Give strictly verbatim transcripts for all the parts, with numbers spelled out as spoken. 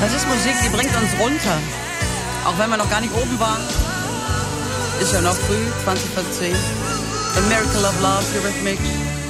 Das ist Musik, die bringt uns runter. Auch wenn wir noch gar nicht oben waren. Ist ja noch früh, zwanzig vor zehn. A Miracle of Love, Eurythmics.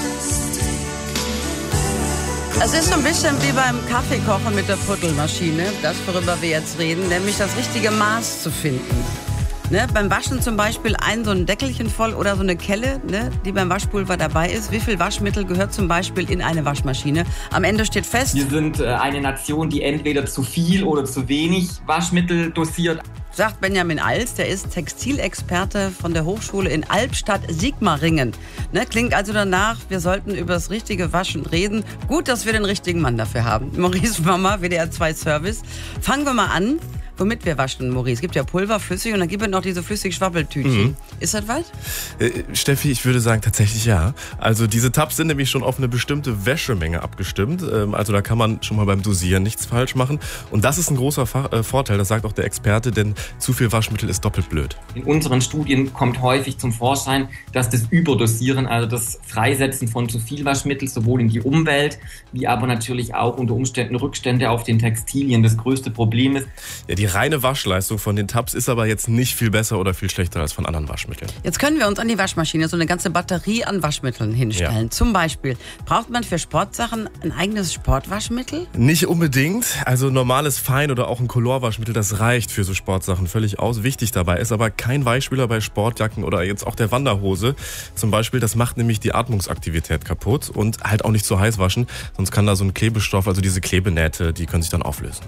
Es ist so ein bisschen wie beim Kaffeekochen mit der Puttelmaschine, das, worüber wir jetzt reden, nämlich das richtige Maß zu finden. Ne, beim Waschen zum Beispiel ein so ein Deckelchen voll oder so eine Kelle, ne, die beim Waschpulver dabei ist. Wie viel Waschmittel gehört zum Beispiel in eine Waschmaschine? Am Ende steht fest: Wir sind äh, eine Nation, die entweder zu viel oder zu wenig Waschmittel dosiert. Sagt Benjamin Als, der ist Textilexperte von der Hochschule in Albstadt-Sigmaringen. Ne, klingt also danach, wir sollten über das richtige Waschen reden. Gut, dass wir den richtigen Mann dafür haben. Maurice Momma, W D R zwei Service. Fangen wir mal an. Womit wir waschen, Maurice? Es gibt ja Pulver, flüssig und dann gibt es noch diese flüssig Schwabbeltütchen. Mhm. Ist das was? Äh, Steffi, ich würde sagen tatsächlich ja. Also diese Tabs sind nämlich schon auf eine bestimmte Wäschemenge abgestimmt. Ähm, also da kann man schon mal beim Dosieren nichts falsch machen. Und das ist ein großer Fa- äh, Vorteil, das sagt auch der Experte, denn zu viel Waschmittel ist doppelt blöd. In unseren Studien kommt häufig zum Vorschein, dass das Überdosieren, also das Freisetzen von zu viel Waschmittel, sowohl in die Umwelt, wie aber natürlich auch unter Umständen Rückstände auf den Textilien das größte Problem ist. Ja, die reine Waschleistung von den Tabs ist aber jetzt nicht viel besser oder viel schlechter als von anderen Waschmitteln. Jetzt können wir uns an die Waschmaschine so eine ganze Batterie an Waschmitteln hinstellen. Ja. Zum Beispiel, braucht man für Sportsachen ein eigenes Sportwaschmittel? Nicht unbedingt. Also normales Fein- oder auch ein Colorwaschmittel, das reicht für so Sportsachen völlig aus. Wichtig dabei ist aber kein Weichspüler bei Sportjacken oder jetzt auch der Wanderhose. Zum Beispiel, das macht nämlich die Atmungsaktivität kaputt und halt auch nicht zu heiß waschen. Sonst kann da so ein Klebestoff, also diese Klebenähte, die können sich dann auflösen.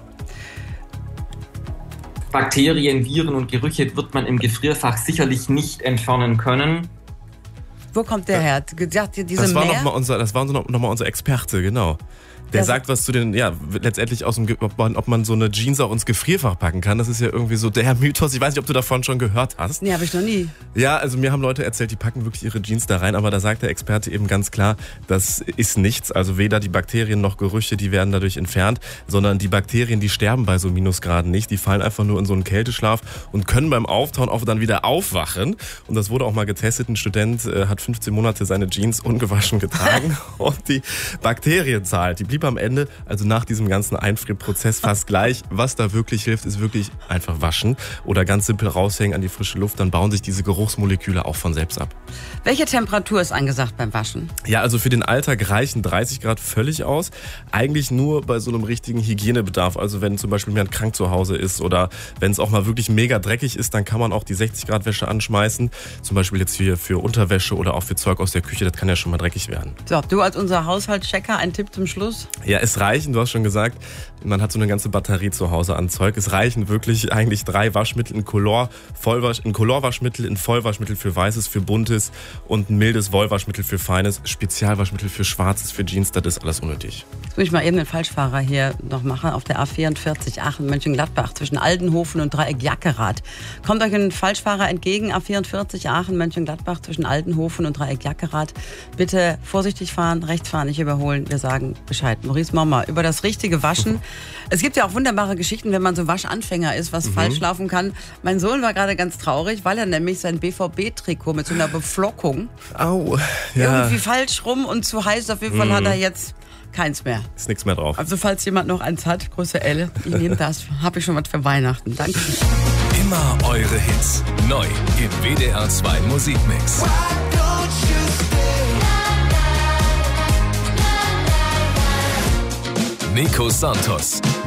Bakterien, Viren und Gerüche wird man im Gefrierfach sicherlich nicht entfernen können. Wo kommt der her? Gesagt, diese das war Meer? noch mal unser, das war noch mal unser Experte, genau. Der ja, sagt was zu den, ja, letztendlich aus dem, ob man, ob man so eine Jeans auch ins Gefrierfach packen kann. Das ist ja irgendwie so der Mythos. Ich weiß nicht, ob du davon schon gehört hast. Nee, habe ich noch nie. Ja, also mir haben Leute erzählt, die packen wirklich ihre Jeans da rein. Aber da sagt der Experte eben ganz klar, das ist nichts. Also weder die Bakterien noch Gerüche, die werden dadurch entfernt. Sondern die Bakterien, die sterben bei so Minusgraden nicht. Die fallen einfach nur in so einen Kälteschlaf und können beim Auftauen auch dann wieder aufwachen. Und das wurde auch mal getestet. Ein Student äh, hat fünfzehn Monate seine Jeans ungewaschen getragen. Und die Bakterienzahl, die blieb am Ende, also nach diesem ganzen Einfrierprozess, fast gleich. Was da wirklich hilft, ist wirklich einfach waschen oder ganz simpel raushängen an die frische Luft. Dann bauen sich diese Geruchsmoleküle auch von selbst ab. Welche Temperatur ist angesagt beim Waschen? Ja, also für den Alltag reichen dreißig Grad völlig aus. Eigentlich nur bei so einem richtigen Hygienebedarf. Also wenn zum Beispiel jemand krank zu Hause ist oder wenn es auch mal wirklich mega dreckig ist, dann kann man auch die sechzig Grad Wäsche anschmeißen. Zum Beispiel jetzt hier für Unterwäsche oder auch für Zeug aus der Küche. Das kann ja schon mal dreckig werden. So, du als unser Haushaltschecker, ein Tipp zum Schluss? Ja, es reichen, du hast schon gesagt, man hat so eine ganze Batterie zu Hause an Zeug. Es reichen wirklich eigentlich drei Waschmittel, ein Color, Vollwasch, ein Colorwaschmittel, ein Vollwaschmittel für Weißes, für Buntes und ein mildes Wollwaschmittel für Feines, Spezialwaschmittel für Schwarzes, für Jeans, das ist alles unnötig. Jetzt muss ich mal eben den Falschfahrer hier noch machen, auf der A vierundvierzig Aachen-Mönchengladbach zwischen Aldenhofen und Dreieck-Jackerath. Kommt euch ein Falschfahrer entgegen, A vierundvierzig Aachen-Mönchengladbach zwischen Aldenhofen und Dreieck-Jackerath. Bitte vorsichtig fahren, rechts fahren, nicht überholen, wir sagen Bescheid. Maurice Momma, über das richtige Waschen. Es gibt ja auch wunderbare Geschichten, wenn man so Waschanfänger ist, was mhm. falsch laufen kann. Mein Sohn war gerade ganz traurig, weil er nämlich sein B V B-Trikot mit so einer Beflockung Au, ja. irgendwie falsch rum und zu heiß, auf jeden Fall mhm. hat er jetzt keins mehr. Ist nichts mehr drauf. Also falls jemand noch eins hat, Größe L, ich nehme das, habe ich schon was für Weihnachten. Danke. Immer eure Hits, neu im W D R zwei Musikmix. Nico Santos.